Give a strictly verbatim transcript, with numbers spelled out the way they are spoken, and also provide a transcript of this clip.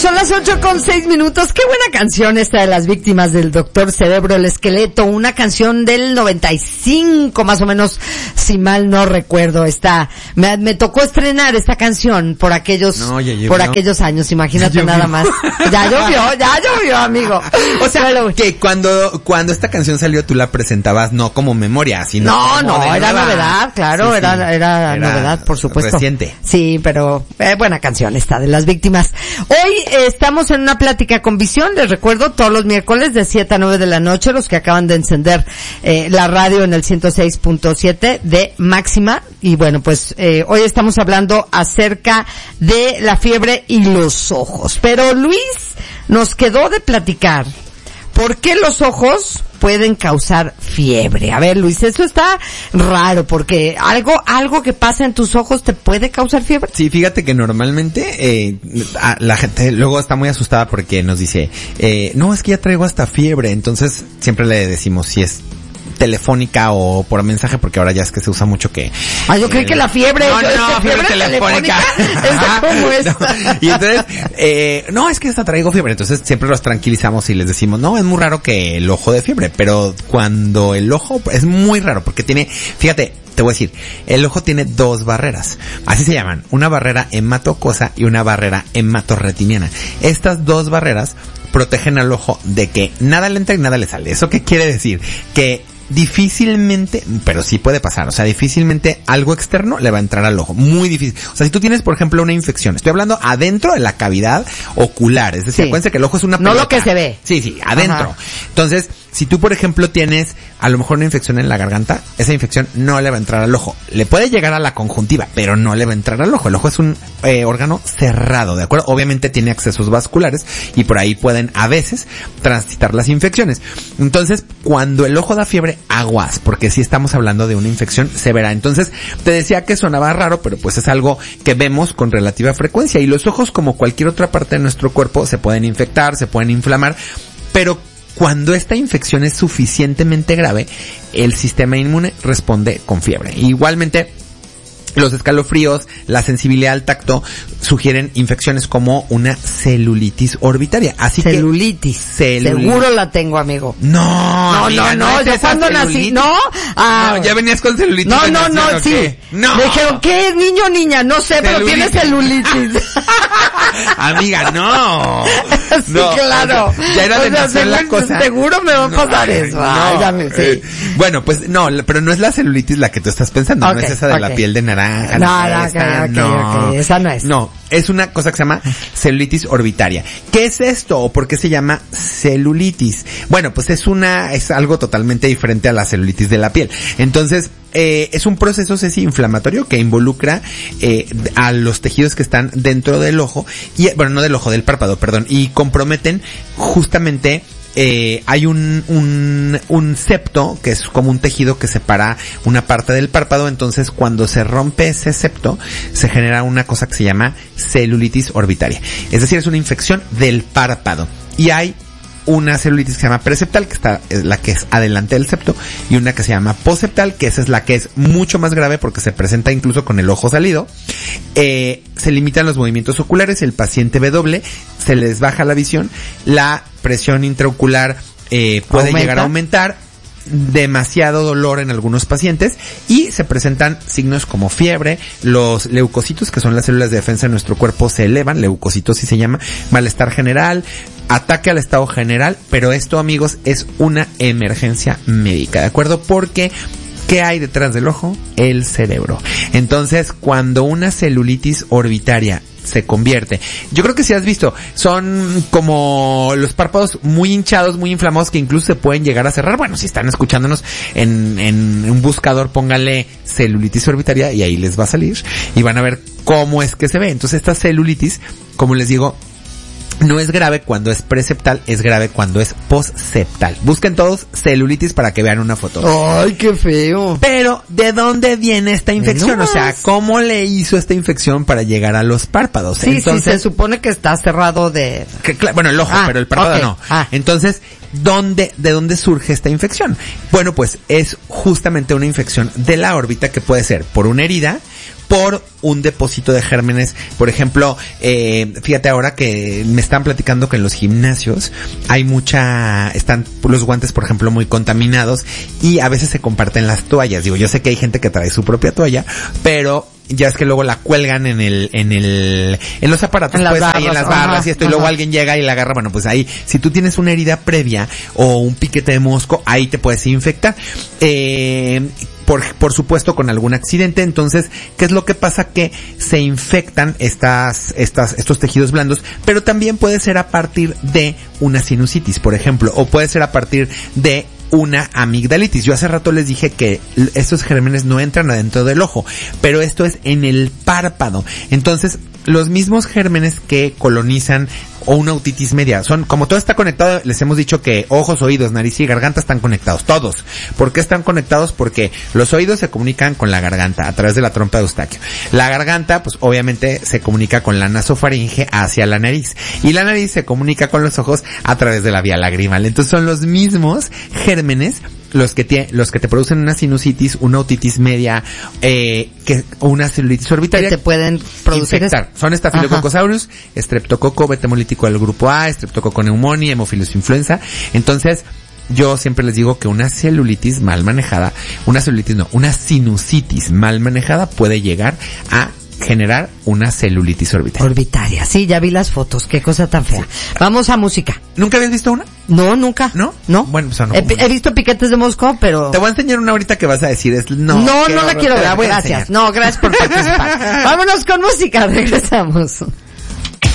Son las ocho con seis minutos. Qué buena canción esta de Las Víctimas del Doctor Cerebro, el Esqueleto. Una canción del noventa y cinco, más o menos, si mal no recuerdo. Esta, me, me tocó estrenar esta canción por aquellos, no, por aquellos años. Imagínate nada más. Ya llovió, ya llovió, amigo. O sea, Pero, que cuando, cuando esta canción salió tú la presentabas no como memoria, sino No, como no, era nueva. novedad, claro, sí, era, sí. Era, era novedad, por supuesto. Reciente. Sí, pero, eh, buena canción esta de Las Víctimas. Hoy eh, estamos en una plática con Visión, les recuerdo, todos los miércoles de siete a nueve de la noche, los que acaban de encender eh, la radio en el ciento seis punto siete de Máxima. Y bueno, pues eh, hoy estamos hablando acerca de la fiebre y los ojos. Pero Luis nos quedó de platicar por qué los ojos pueden causar fiebre. A ver, Luis, eso está raro, porque algo, algo que pasa en tus ojos te puede causar fiebre. Sí, fíjate que normalmente, eh, la gente luego está muy asustada porque nos dice, eh, no, es que ya traigo hasta fiebre. Entonces, siempre le decimos si es telefónica o por mensaje, porque ahora ya es que se usa mucho que... Ah, yo eh, creí que la fiebre... No, no, es no, fiebre, fiebre telefónica. telefónica. ¿Cómo es? No. Y entonces, eh, no, es que hasta traigo fiebre. Entonces siempre los tranquilizamos y les decimos, no, es muy raro que el ojo de fiebre, pero cuando el ojo, es muy raro porque tiene, fíjate, te voy a decir, el ojo tiene dos barreras, así se llaman, una barrera hematocosa y una barrera hematorretiniana. Estas dos barreras protegen al ojo de que nada le entra y nada le sale. ¿Eso qué quiere decir? Que difícilmente, pero sí puede pasar, o sea, difícilmente algo externo le va a entrar al ojo, muy difícil. O sea, si tú tienes, por ejemplo, una infección, estoy hablando adentro de la cavidad ocular, es decir, sí. Acuérdense que el ojo es una pelota. No lo que se ve. Sí, sí, adentro. Ajá. Entonces, si tú, por ejemplo, tienes a lo mejor una infección en la garganta, esa infección no le va a entrar al ojo. Le puede llegar a la conjuntiva, pero no le va a entrar al ojo. El ojo es un eh, órgano cerrado, ¿de acuerdo? Obviamente tiene accesos vasculares y por ahí pueden a veces transitar las infecciones. Entonces, cuando el ojo da fiebre, aguas, porque sí estamos hablando de una infección severa. Entonces, te decía que sonaba raro, pero pues es algo que vemos con relativa frecuencia. Y los ojos, como cualquier otra parte de nuestro cuerpo, se pueden infectar, se pueden inflamar, pero cuando esta infección es suficientemente grave, el sistema inmune responde con fiebre. Igualmente, los escalofríos, la sensibilidad al tacto sugieren infecciones como una celulitis orbitaria. Así celulitis. que celulitis. Seguro la tengo, amigo. No, no, amiga, no, no, no yo cuando nací, no, ah, no, ya venías con celulitis. No, no, no, sí. ¿Qué? No. Me dijeron, ¿qué es niño o niña? No sé, celulitis. Pero tiene celulitis. Amiga, no. Sí, no, claro. O sea, ya era de o sea, nacer la cosa. Seguro me va a pasar no, eso. Ay, no, ya me, sí. eh, bueno, pues no, pero no es la celulitis la que tú estás pensando, okay, no es esa de okay. la piel de naranja. No, no, esta, okay, no, okay, esa no es. No, es una cosa que se llama celulitis orbitaria. ¿Qué es esto o por qué se llama celulitis? Bueno, pues es una, es algo totalmente diferente a la celulitis de la piel. Entonces, eh, es un proceso, Ceci, inflamatorio que involucra eh, a los tejidos que están dentro del ojo, y bueno, no del ojo, del párpado, perdón, y comprometen justamente Eh, hay un, un, un septo, que es como un tejido que separa una parte del párpado. Entonces, cuando se rompe ese septo, se genera una cosa que se llama celulitis orbitaria. Es decir, es una infección del párpado. Y hay una celulitis que se llama preseptal, que está, es la que es adelante del septo, y una que se llama poseptal, que esa es la que es mucho más grave porque se presenta incluso con el ojo salido. Eh, se limitan los movimientos oculares, el paciente ve doble, se les baja la visión, la presión intraocular eh, puede ¿Aumenta? llegar a aumentar, demasiado dolor en algunos pacientes, y se presentan signos como fiebre, los leucocitos, que son las células de defensa de nuestro cuerpo, se elevan, leucocitosis se llama, malestar general, ataque al estado general, pero esto, amigos, es una emergencia médica, ¿de acuerdo? Porque ¿qué hay detrás del ojo? El cerebro. Entonces, cuando una celulitis orbitaria se convierte, yo creo que si has visto, son como los párpados muy hinchados, muy inflamados, que incluso se pueden llegar a cerrar. Bueno, si están escuchándonos en, en un buscador, póngale celulitis orbitaria y ahí les va a salir y van a ver cómo es que se ve. Entonces, esta celulitis, como les digo, no es grave cuando es preseptal, es grave cuando es postseptal. Busquen todos celulitis para que vean una foto. ¡Ay, qué feo! Pero, ¿de dónde viene esta infección? No, o sea, ¿cómo le hizo esta infección para llegar a los párpados? Sí, Entonces, sí, se supone que está cerrado de... Que, bueno, el ojo, ah, pero el párpado okay. no. Ah. Entonces, ¿dónde, de dónde surge esta infección? Bueno, pues es justamente una infección de la órbita que puede ser por una herida, por un depósito de gérmenes. Por ejemplo, eh, fíjate ahora que me están platicando que en los gimnasios hay mucha, están los guantes, por ejemplo, muy contaminados y a veces se comparten las toallas. Digo, yo sé que hay gente que trae su propia toalla, pero ya es que luego la cuelgan en el, en el, en los aparatos, en pues las ahí en las barras, barras ajá, y esto, y ajá. luego alguien llega y la agarra. Bueno, pues ahí, si tú tienes una herida previa o un piquete de mosco, ahí te puedes infectar. Eh, Por, por supuesto con algún accidente. Entonces, ¿qué es lo que pasa? Que se infectan estas, estas, estos tejidos blandos, pero también puede ser a partir de una sinusitis, por ejemplo, o puede ser a partir de una amigdalitis. Yo hace rato les dije que estos gérmenes no entran adentro del ojo, pero esto es en el párpado. Entonces, los mismos gérmenes que colonizan o una otitis media, son, como todo está conectado, les hemos dicho que ojos, oídos, nariz y garganta están conectados, todos. ¿Por qué están conectados? Porque los oídos se comunican con la garganta a través de la trompa de Eustaquio. La garganta, pues obviamente se comunica con la nasofaringe hacia la nariz. Y la nariz se comunica con los ojos a través de la vía lagrimal. Entonces son los mismos gérmenes los que te, los que te producen una sinusitis, una otitis media, eh, que, o una celulitis orbitaria. Que te pueden producir infectar. Es... Son Staphylococcus aureus, Streptococo betamolítico del grupo A, Streptococo pneumoniae, Haemophilus influenza. Entonces, yo siempre les digo que una celulitis mal manejada, una celulitis no, una sinusitis mal manejada puede llegar a generar una celulitis orbitaria. Orbitaria, sí, ya vi las fotos, qué cosa tan fea. Sí. Vamos a música. ¿Nunca habías visto una? No, nunca. ¿No? No. Bueno, pues no. He, he visto piquetes de mosco, pero... Te voy a enseñar una ahorita que vas a decir, es no. No, no la quiero ver, gracias. No, gracias por participar. Vámonos con música, regresamos.